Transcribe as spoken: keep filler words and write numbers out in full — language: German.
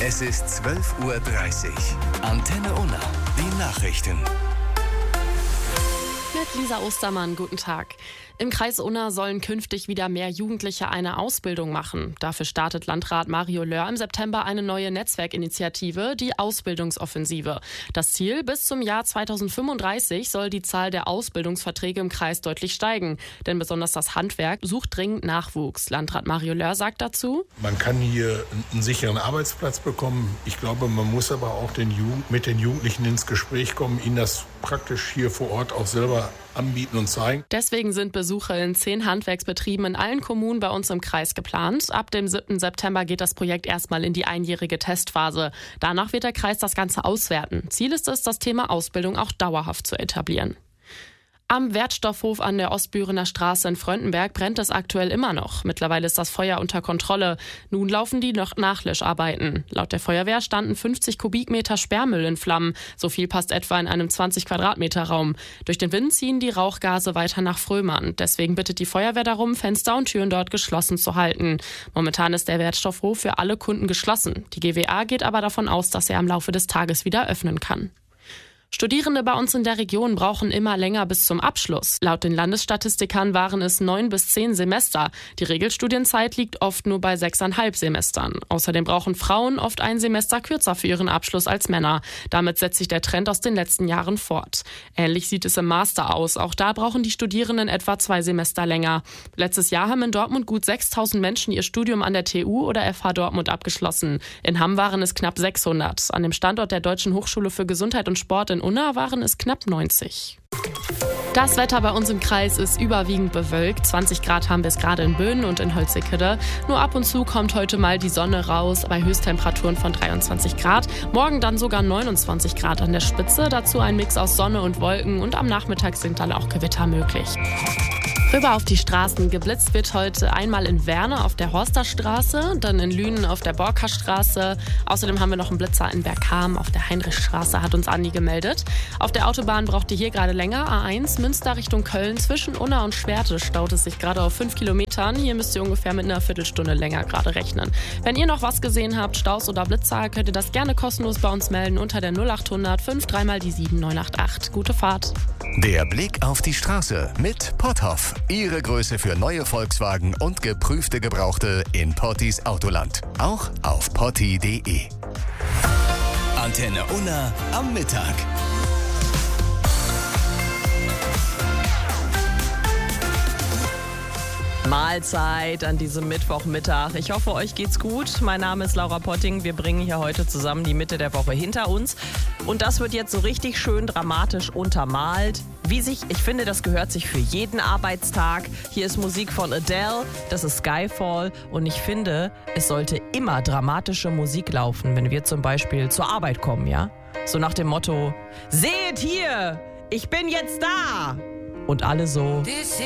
Es ist zwölf Uhr dreißig. Antenne Unna, die Nachrichten. Mit Lisa Ostermann, guten Tag. Im Kreis Unna sollen künftig wieder mehr Jugendliche eine Ausbildung machen. Dafür startet Landrat Mario Löhr im September eine neue Netzwerkinitiative, die Ausbildungsoffensive. Das Ziel, bis zum Jahr zweitausendfünfunddreißig soll die Zahl der Ausbildungsverträge im Kreis deutlich steigen. Denn besonders das Handwerk sucht dringend Nachwuchs. Landrat Mario Löhr sagt dazu: Man kann hier einen sicheren Arbeitsplatz bekommen. Ich glaube, man muss aber auch den Jugend- mit den Jugendlichen ins Gespräch kommen, ihnen das praktisch hier vor Ort auch selber anbieten und zeigen. Deswegen sind Besuche in zehn Handwerksbetrieben in allen Kommunen bei uns im Kreis geplant. Ab dem siebten September geht das Projekt erstmal in die einjährige Testphase. Danach wird der Kreis das Ganze auswerten. Ziel ist es, das Thema Ausbildung auch dauerhaft zu etablieren. Am Wertstoffhof an der Ostbürener Straße in Fröndenberg brennt es aktuell immer noch. Mittlerweile ist das Feuer unter Kontrolle. Nun laufen die noch Nachlöscharbeiten. Laut der Feuerwehr standen fünfzig Kubikmeter Sperrmüll in Flammen. So viel passt etwa in einem zwanzig Quadratmeter Raum. Durch den Wind ziehen die Rauchgase weiter nach Frömern. Deswegen bittet die Feuerwehr darum, Fenster und Türen dort geschlossen zu halten. Momentan ist der Wertstoffhof für alle Kunden geschlossen. Die G W A geht aber davon aus, dass er im Laufe des Tages wieder öffnen kann. Studierende bei uns in der Region brauchen immer länger bis zum Abschluss. Laut den Landesstatistikern waren es neun bis zehn Semester. Die Regelstudienzeit liegt oft nur bei sechseinhalb Semestern. Außerdem brauchen Frauen oft ein Semester kürzer für ihren Abschluss als Männer. Damit setzt sich der Trend aus den letzten Jahren fort. Ähnlich sieht es im Master aus. Auch da brauchen die Studierenden etwa zwei Semester länger. Letztes Jahr haben in Dortmund gut sechstausend Menschen ihr Studium an der T U oder F H Dortmund abgeschlossen. In Hamm waren es knapp sechshundert. An dem Standort der Deutschen Hochschule für Gesundheit und Sport in Unna waren es knapp neunzig. Das Wetter bei uns im Kreis ist überwiegend bewölkt. zwanzig Grad haben wir es gerade in Böhnen und in Holzekede. Nur ab und zu kommt heute mal die Sonne raus bei Höchsttemperaturen von dreiundzwanzig Grad. Morgen dann sogar neunundzwanzig Grad an der Spitze. Dazu ein Mix aus Sonne und Wolken und am Nachmittag sind dann auch Gewitter möglich. Rüber auf die Straßen. Geblitzt wird heute einmal in Werne auf der Horsterstraße, dann in Lünen auf der Borkerstraße. Außerdem haben wir noch einen Blitzer in Bergham auf der Heinrichstraße, hat uns Andi gemeldet. Auf der Autobahn braucht ihr hier gerade länger. A eins Münster Richtung Köln. Zwischen Unna und Schwerte staut es sich gerade auf fünf Kilometern. Hier müsst ihr ungefähr mit einer Viertelstunde länger gerade rechnen. Wenn ihr noch was gesehen habt, Staus oder Blitzer, könnt ihr das gerne kostenlos bei uns melden unter der null achthundert fünf drei mal die sieben neun acht acht. Gute Fahrt. Der Blick auf die Straße mit Potthoff. Ihre Größe für neue Volkswagen und geprüfte Gebrauchte in Pottis Autoland. Auch auf potti punkt de. Antenne Unna am Mittag. Mahlzeit an diesem Mittwochmittag. Ich hoffe, euch geht's gut. Mein Name ist Laura Potting. Wir bringen hier heute zusammen die Mitte der Woche hinter uns. Und das wird jetzt so richtig schön dramatisch untermalt. Wie sich, ich finde, das gehört sich für jeden Arbeitstag. Hier ist Musik von Adele, das ist Skyfall. Und ich finde, es sollte immer dramatische Musik laufen, wenn wir zum Beispiel zur Arbeit kommen, ja? So nach dem Motto: Seht hier, ich bin jetzt da! Und alle so: